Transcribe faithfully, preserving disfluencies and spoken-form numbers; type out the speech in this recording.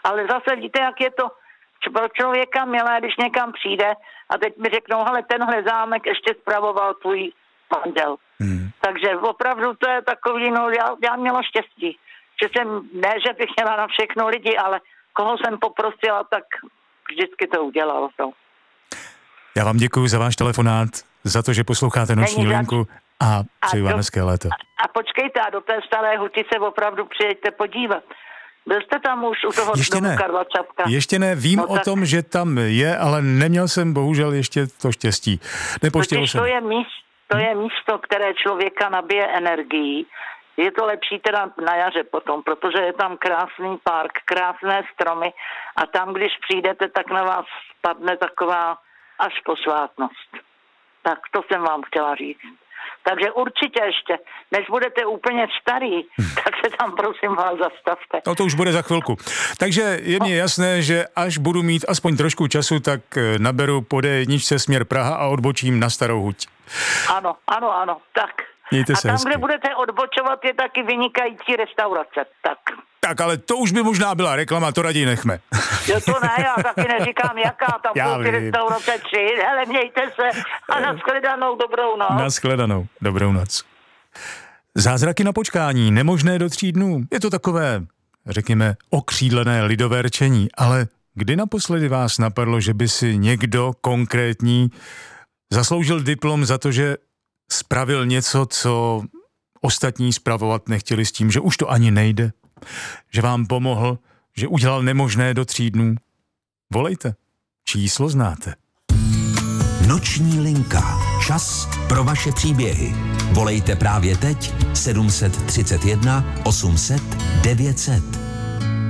Ale zase víte, jak je to pro člověka milé, když někam přijde a teď mi řeknou, hele, tenhle zámek ještě spravoval tvůj manžel. Hmm. Takže opravdu to je takový, no já, já měla štěstí, že jsem, ne, že bych měla na všechno lidi, ale koho jsem poprosila, tak vždycky to udělal. To. Já vám děkuji za váš telefonát, za to, že posloucháte Noční linku a přeju vám hezké léto. A, a počkejte, a do té Staré Huti se opravdu přijeďte podívat. Byl jste tam už u toho ještě domu ne. Karla Čapka? Ještě ne, vím no, o tak... tom, že tam je, ale neměl jsem bohužel ještě to štěstí. Nepoštěl jsem. To je místo, to je místo, které člověka nabije energií. Je to lepší teda na jaře potom, protože je tam krásný park, krásné stromy a tam, když přijdete, tak na vás spadne taková až posvátnost. Tak to jsem vám chtěla říct. Takže určitě ještě, než budete úplně starý, tak se tam prosím vás zastavte. No to už bude za chvilku. Takže je mně jasné, že až budu mít aspoň trošku času, tak naberu po dé jedničce směr Praha a odbočím na Starou Huť. Ano, ano, ano, tak. Mějte a se tam, hezky. Kde budete odbočovat, je taky vynikající restaurace, tak. Tak, ale to už by možná byla reklama, to raději nechme. Jo, to ne, já taky neříkám, jaká tam jsou ty restaurace tři, hele, mějte se a nashledanou, dobrou noc. Nashledanou, dobrou noc. Zázraky na počkání, nemožné do tří dnů. Je to takové, řekněme, okřídlené lidové rčení, ale kdy naposledy vás napadlo, že by si někdo konkrétní zasloužil diplom za to, že spravil něco, co ostatní spravovat nechtěli s tím, že už to ani nejde? Že vám pomohl, že udělal nemožné do tří dnů? Volejte. Číslo znáte. Noční linka. Čas pro vaše příběhy. Volejte právě teď sedm set třicet jedna osm set devět set.